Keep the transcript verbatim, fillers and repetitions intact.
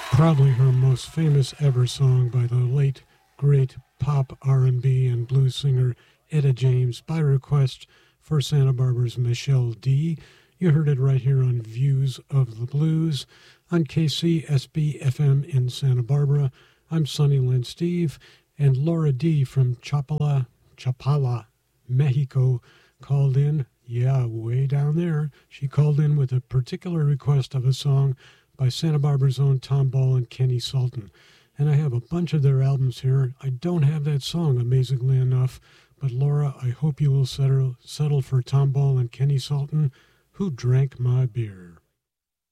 Probably her most famous ever song by the late, great pop, R and B, and blues singer Etta James, by request for Santa Barbara's Michelle D. You heard it right here on Views of the Blues on K C S B F M in Santa Barbara. I'm Sonny Lynn Steve, and Laura D. from Chapala, Chapala, Mexico, called in. Yeah, way down there. She called in with a particular request of a song by Santa Barbara's own Tom Ball and Kenny Sultan. And I have a bunch of their albums here. I don't have that song, amazingly enough, but Laura, I hope you will settle, settle for Tom Ball and Kenny Sultan, Who Drank My Beer.